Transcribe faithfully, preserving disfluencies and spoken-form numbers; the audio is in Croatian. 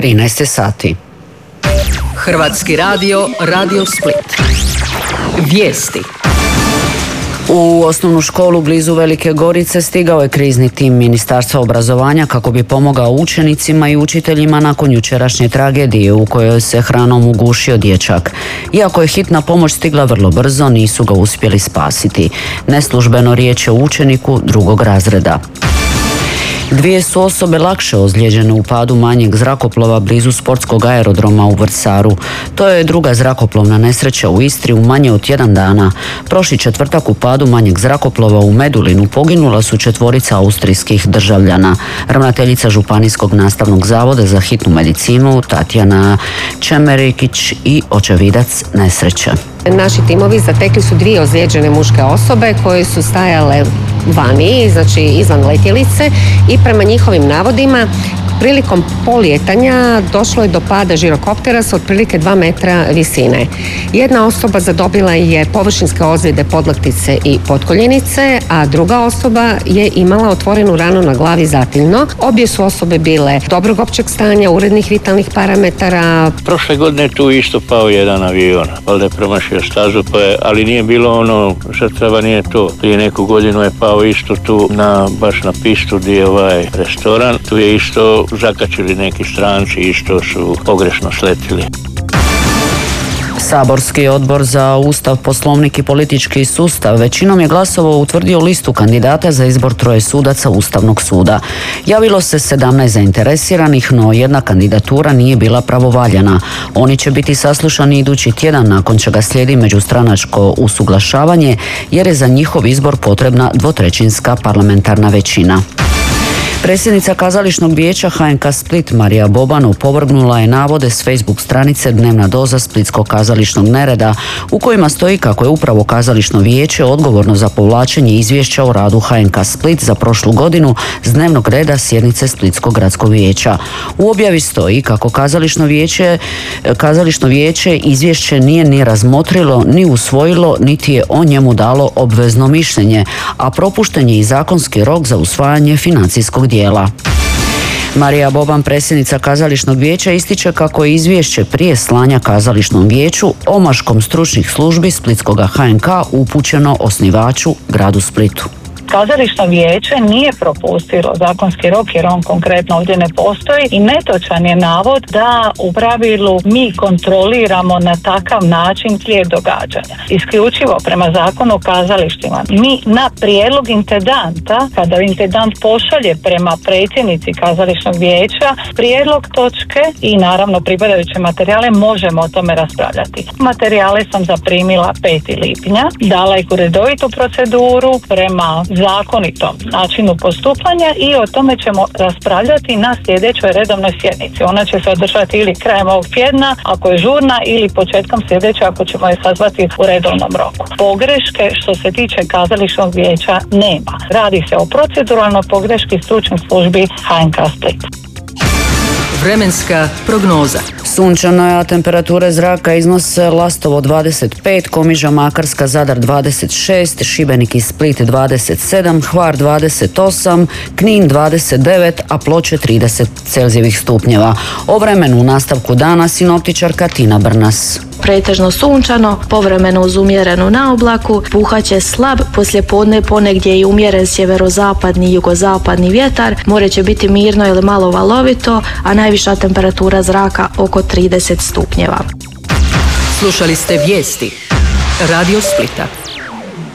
trinaest sati. Hrvatski radio, Radio Split. Vijesti. U osnovnu školu blizu Velike Gorice stigao je krizni tim Ministarstva obrazovanja kako bi pomogao učenicima i učiteljima nakon jučerašnje tragedije u kojoj se hranom ugušio dječak. Iako je hitna pomoć stigla vrlo brzo, nisu ga uspjeli spasiti. Neslužbeno riječ je o učeniku drugog razreda. Dvije su osobe lakše ozlijeđene u padu manjeg zrakoplova blizu sportskog aerodroma u Vrsaru. To je druga zrakoplovna nesreća u Istri u manje od tjedan dana. Prošli četvrtak u padu manjeg zrakoplova u Medulinu poginula su četvorica austrijskih državljana. Ravnateljica Županijskog nastavnog zavoda za hitnu medicinu Tatjana Čemerikić i očevidac nesreće. Naši timovi zatekli su dvije ozlijeđene muške osobe koje su stajale vani, znači izvan letjelice, i prema njihovim navodima prilikom polijetanja došlo je do pada žirokoptera s otprilike dva metra visine. Jedna osoba zadobila je površinske ozljede podlaktice i potkoljenice, a druga osoba je imala otvorenu ranu na glavi zatiljno. Obje su osobe bile dobrog općeg stanja, urednih vitalnih parametara. Prošle godine tu isto pao jedan avion, valjda je promašio stazu, pa je, ali nije bilo ono, žrtava nije to. Prije neku godinu je pao isto tu na, baš na pistu gdje je ovaj restoran. Tu je isto zakačili neki stranci, isto su pogrešno sletili. Saborski odbor za Ustav, Poslovnik i politički sustav većinom je glasovao utvrdio listu kandidata za izbor troje sudaca Ustavnog suda. Javilo se sedamnaest zainteresiranih, no jedna kandidatura nije bila pravovaljana. Oni će biti saslušani idući tjedan, nakon čega slijedi međustranačko usuglašavanje, jer je za njihov izbor potrebna dvotrećinska parlamentarna većina. Predsjednica Kazališnog vijeća H N K Split Marija Boban opovrgnula je navode s Facebook stranice Dnevna doza Splitskog kazališnog nereda u kojima stoji kako je upravo Kazališno vijeće odgovorno za povlačenje izvješća o radu H N K Split za prošlu godinu s dnevnog reda sjednice Splitskog gradskog vijeća. U objavi stoji kako Kazališno vijeće, Kazališno vijeće izvješće nije ni razmotrilo, ni usvojilo, niti je o njemu dalo obvezno mišljenje, a propušten je i zakonski rok za usvajanje financijskog dijela. Marija Boban, predsjednica Kazališnog vijeća, ističe kako je izvješće prije slanja Kazališnom vijeću omaškom stručnih službi Splitskog H N K upućeno osnivaču gradu Splitu. Kazališno vijeće nije propustilo zakonski rok jer on konkretno ovdje ne postoji i netočan je navod da u pravilu mi kontroliramo na takav način slijed događanja. Isključivo prema zakonu o kazalištima mi na prijedlog intendanta, kada intendant pošalje prema predsjednici Kazališnog vijeća prijedlog točke i naravno pripadajuće materijale, možemo o tome raspravljati. Materijale sam zaprimila petog lipnja, dala ih u redovitu proceduru prema zakonitom načinu postupanja i o tome ćemo raspravljati na sljedećoj redovnoj sjednici. Ona će se održati ili krajem ovog tjedna ako je žurna ili početkom sljedeće ako ćemo je sazvati u redovnom roku. Pogreške što se tiče Kazališnog vijeća nema. Radi se o proceduralnoj pogreški stručnih službi H N K Split. Vremenska prognoza. Sunčano je, a temperature zraka iznose Lastovo dvadeset pet, Komiža, Makarska, Zadar dvadeset šest, Šibenik i Split dvadeset sedam, Hvar dvadeset osam, Knin dvadeset devet, a Ploče trideset Celzijevih stupnjeva. O vremenu u nastavku dana sinoptičarka Tina Brnas. Pretežno sunčano, povremeno uz umjerenu naoblaku, puhaće slab, poslijepodne ponegdje i umjeren sjeverozapadni i jugozapadni vjetar, more će biti mirno ili malo valovito, a najviša temperatura zraka oko trideset stupnjeva. Slušali ste vijesti Radio Splita.